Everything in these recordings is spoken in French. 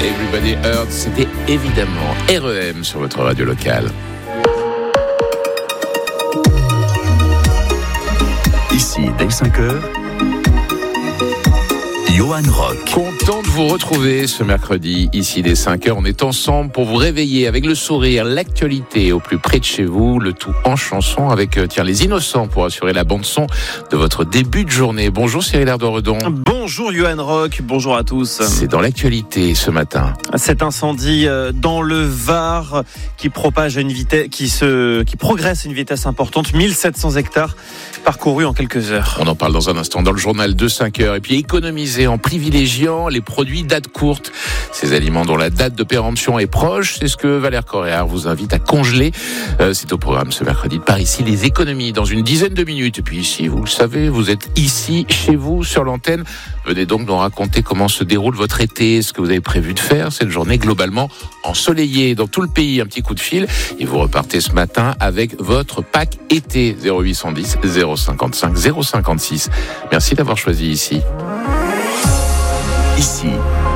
Everybody Hurts, c'était évidemment REM sur votre radio locale. Ici, dès 5h, Johan Rock. Content de vous retrouver ce mercredi, ici dès 5h. On est ensemble pour vous réveiller avec le sourire, l'actualité au plus près de chez vous, le tout en chanson avec les Innocents pour assurer la bande-son de votre début de journée. Bonjour Cyril Ardor-Redon. Bonjour Johan Rock, bonjour à tous. C'est dans l'actualité ce matin. Cet incendie dans le Var qui progresse à une vitesse importante, 1700 hectares parcourus en quelques heures. On en parle dans un instant dans le journal de 5h. Et puis économiser en privilégiant les produits date courte. Ces aliments dont la date de péremption est proche, c'est ce que Valère Coréard vous invite à congeler. C'est au programme ce mercredi de par ici les économies dans une dizaine de minutes. Et puis ici, vous le savez, vous êtes ici, chez vous, sur l'antenne. Venez donc nous raconter comment se déroule votre été, ce que vous avez prévu de faire cette journée globalement ensoleillée dans tout le pays. Un petit coup de fil et vous repartez ce matin avec votre pack été 0810 055 056. Merci d'avoir choisi ici. Ici,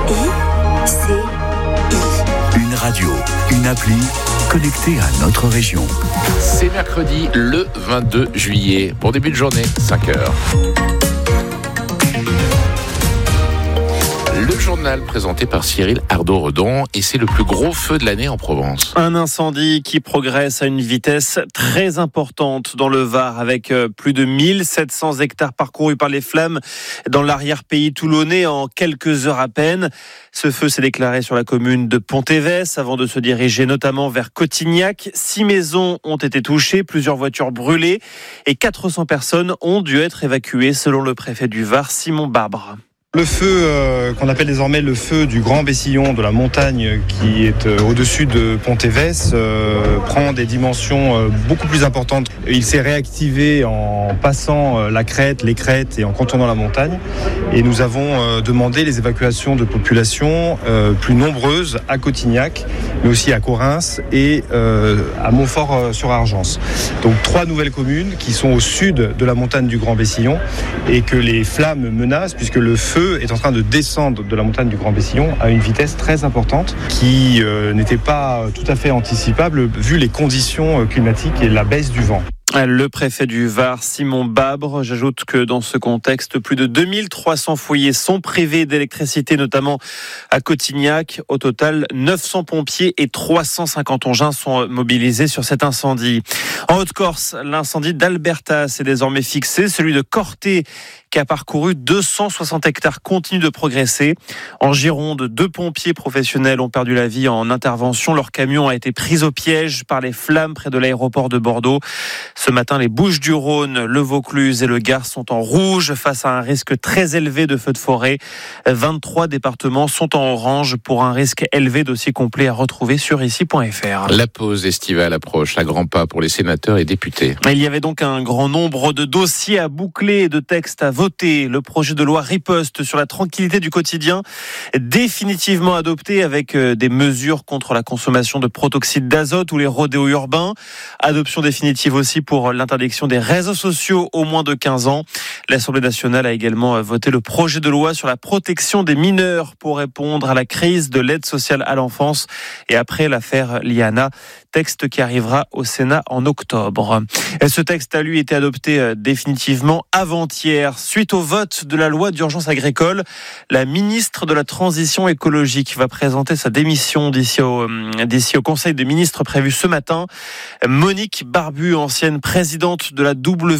une radio, une appli connectée à notre région. C'est mercredi le 22 juillet. Pour début de journée, 5h. Le journal présenté par Cyril Ardor-Redon et c'est le plus gros feu de l'année en Provence. Un incendie qui progresse à une vitesse très importante dans le Var avec plus de 1700 hectares parcourus par les flammes dans l'arrière-pays toulonnais en quelques heures à peine. Ce feu s'est déclaré sur la commune de Pontévès avant de se diriger notamment vers Cotignac. 6 maisons ont été touchées, plusieurs voitures brûlées et 400 personnes ont dû être évacuées selon le préfet du Var, Simon Barbre. Le feu qu'on appelle désormais le feu du Grand Bessillon de la montagne qui est au-dessus de Pontévès prend des dimensions beaucoup plus importantes. Il s'est réactivé en passant la crête, les crêtes et en contournant la montagne. Et nous avons demandé les évacuations de populations plus nombreuses à Cotignac, mais aussi à Correns et à Montfort-sur-Argence. Donc 3 nouvelles communes qui sont au sud de la montagne du Grand Bessillon et que les flammes menacent puisque le feu est en train de descendre de la montagne du Grand Bessillon à une vitesse très importante qui n'était pas tout à fait anticipable vu les conditions climatiques et la baisse du vent. Le préfet du Var, Simon Barbre. J'ajoute que dans ce contexte, plus de 2300 foyers sont privés d'électricité, notamment à Cotignac. Au total, 900 pompiers et 350 engins sont mobilisés sur cet incendie. En Haute-Corse, l'incendie d'Alberta s'est désormais fixé. Celui de Corté, qui a parcouru 260 hectares, continue de progresser. En Gironde, 2 pompiers professionnels ont perdu la vie en intervention. Leur camion a été pris au piège par les flammes près de l'aéroport de Bordeaux. Ce matin, les Bouches-du-Rhône, le Vaucluse et le Gard sont en rouge face à un risque très élevé de feux de forêt. 23 départements sont en orange pour un risque élevé. Dossier complet à retrouver sur ici.fr. La pause estivale approche, à grands pas pour les sénateurs et députés. Il y avait donc un grand nombre de dossiers à boucler et de textes à voter. Le projet de loi riposte sur la tranquillité du quotidien, définitivement adopté avec des mesures contre la consommation de protoxyde d'azote ou les rodéos urbains. Adoption définitive aussi pour l'interdiction des réseaux sociaux aux moins de 15 ans. L'Assemblée nationale a également voté le projet de loi sur la protection des mineurs pour répondre à la crise de l'aide sociale à l'enfance et après l'affaire Liana, texte qui arrivera au Sénat en octobre. Et ce texte a lui été adopté définitivement avant-hier. Suite au vote de la loi d'urgence agricole, la ministre de la Transition écologique va présenter sa démission d'ici au Conseil des ministres prévu ce matin. Monique Barbu, ancienne présidente de la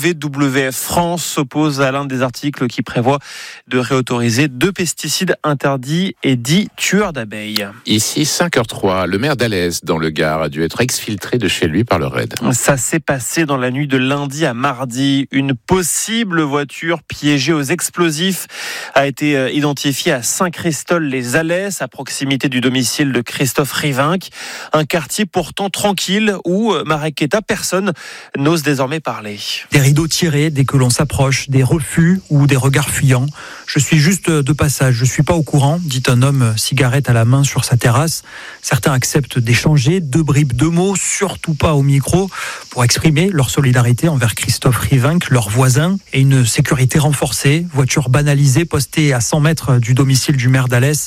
WWF France, s'oppose à l'un des articles qui prévoit de réautoriser 2 pesticides interdits et dits tueurs d'abeilles. Ici, 5h03, le maire d'Alès, dans le Gard, a dû être exfiltré de chez lui par le RAID. Ça s'est passé dans la nuit de lundi à mardi. Une possible voiture piégée aux explosifs a été identifiée à Saint-Christol-les-Alès, à proximité du domicile de Christophe Rivinck. Un quartier pourtant tranquille où, Marek Keta, personne n'ose désormais parler. Des rideaux tirés dès que l'on s'approche, des refus ou des regards fuyants. Je suis juste de passage, je suis pas au courant, dit un homme, cigarette à la main sur sa terrasse. Certains acceptent d'échanger 2 bribes de mots, surtout pas au micro, pour exprimer leur solidarité envers Christophe Rivinck, leur voisin, et une sécurité renforcée. Voiture banalisée postée à 100 mètres du domicile du maire d'Alès.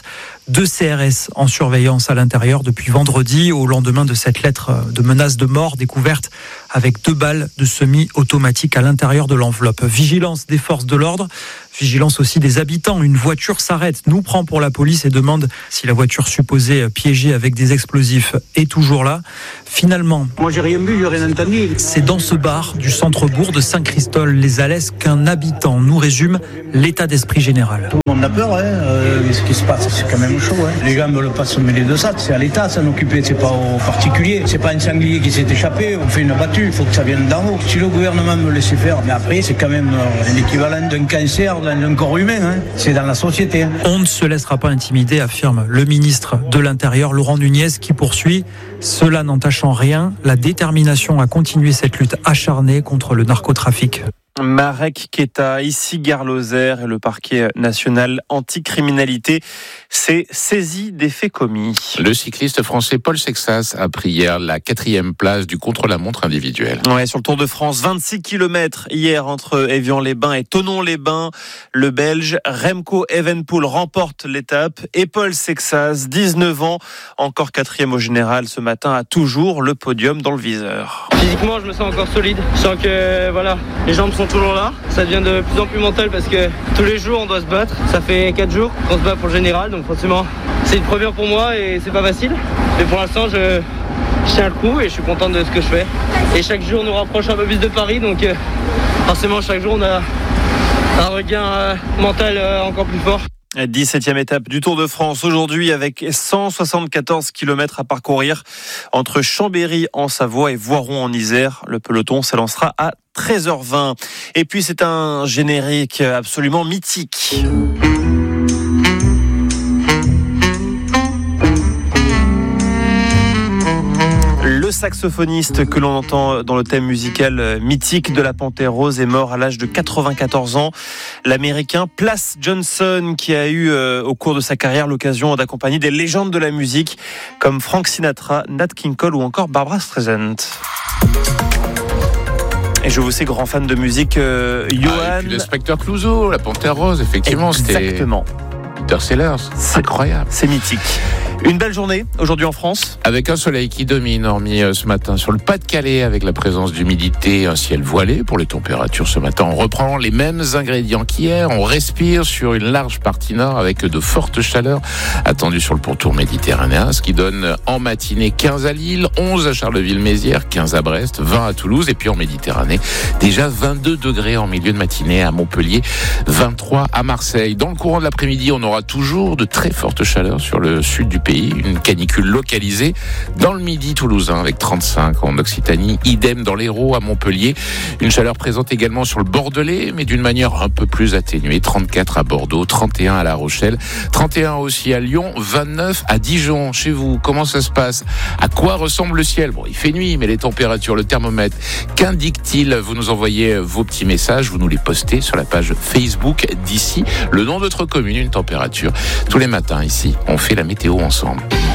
2 CRS en surveillance à l'intérieur depuis vendredi, au lendemain de cette lettre de menace de mort découverte avec 2 balles de semi-automatique à l'intérieur de l'enveloppe. Vigilance des forces de l'ordre, vigilance aussi des habitants. Une voiture s'arrête, nous prend pour la police et demande si la voiture supposée piégée avec des explosifs est toujours là. Finalement, moi j'ai rien vu, j'ai rien entendu. C'est dans ce bar du centre-bourg de Saint-Christol-les-Alès qu'un habitant nous résume l'état d'esprit général. Tout le monde a peur, ce qui se passe, c'est quand même chaud. Les gens ne veulent pas se mêler de ça, c'est à l'État s'en occuper, c'est pas aux particuliers. C'est pas un sanglier qui s'est échappé, on fait une battue, il faut que ça vienne d'en haut. Si le gouvernement me laissait faire, mais après c'est quand même l'équivalent d'un cancer dans un corps humain, c'est dans la société. On ne se laissera pas intimider, affirme le ministre de l'Intérieur, Laurent Nunez, qui poursuit. Cela n'entachant rien, la détermination à continuer cette lutte acharnée contre le narcotrafic. Marek Keta, ici Gare Lozère, et le parquet national anticriminalité s'est saisi des faits commis. Le cycliste français Paul Sexas a pris hier la 4e place du contre-la-montre individuel. Ouais, sur le Tour de France, 26 km hier entre Évian-les-Bains et Thonon-les-Bains. Le Belge Remco Evenepoel remporte l'étape et Paul Sexas, 19 ans, encore 4e au général ce matin, a toujours le podium dans le viseur. Physiquement, je me sens encore solide. Je sens que les jambes sont toujours là. Ça devient de plus en plus mental parce que tous les jours on doit se battre. Ça fait 4 jours qu'on se bat pour le général, donc forcément c'est une première pour moi et c'est pas facile. Mais pour l'instant je tiens le coup et je suis content de ce que je fais. Et chaque jour nous rapproche un peu plus de Paris, donc forcément chaque jour on a un regain mental encore plus fort. 17e étape du Tour de France aujourd'hui avec 174 km à parcourir entre Chambéry en Savoie et Voiron en Isère. Le peloton s'élancera à 13h20. Et puis c'est un générique absolument mythique. Le saxophoniste que l'on entend dans le thème musical mythique de la Panthère Rose est mort à l'âge de 94 ans. L'Américain Plas Johnson, qui a eu au cours de sa carrière l'occasion d'accompagner des légendes de la musique comme Frank Sinatra, Nat King Cole ou encore Barbra Streisand. Et je vous sais grand fan de musique, Johan. Et puis l'inspecteur Clouseau, la Panthère Rose, effectivement. Exactement. C'était Peter Sellers. C'est incroyable. C'est mythique. Une belle journée aujourd'hui en France. Avec un soleil qui domine, hormis ce matin sur le Pas-de-Calais, avec la présence d'humidité, un ciel voilé pour les températures ce matin. On reprend les mêmes ingrédients qu'hier. On respire sur une large partie nord avec de fortes chaleurs attendues sur le pourtour méditerranéen, ce qui donne en matinée 15 à Lille, 11 à Charleville-Mézières, 15 à Brest, 20 à Toulouse et puis en Méditerranée, déjà 22 degrés en milieu de matinée à Montpellier, 23 à Marseille. Dans le courant de l'après-midi, on aura toujours de très fortes chaleurs sur le sud du pays. Une canicule localisée dans le midi toulousain avec 35 en Occitanie, idem dans l'Hérault à Montpellier. Une chaleur présente également sur le Bordelais, mais d'une manière un peu plus atténuée. 34 à Bordeaux, 31 à La Rochelle, 31 aussi à Lyon, 29 à Dijon. Chez vous, comment ça se passe? À quoi ressemble le ciel? Bon, il fait nuit, mais les températures, le thermomètre, qu'indique-t-il? Vous nous envoyez vos petits messages, vous nous les postez sur la page Facebook d'ici. Le nom de votre commune, une température. Tous les matins, ici, on fait la météo ensemble.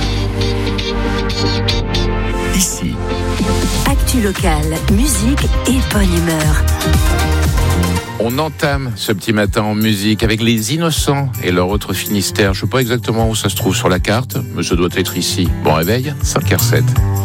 Ici, actu locale, musique et bonne humeur. On entame ce petit matin en musique avec les Innocents et leur autre Finistère. Je ne sais pas exactement où ça se trouve sur la carte, mais ça doit être ici. Bon réveil, 5h07.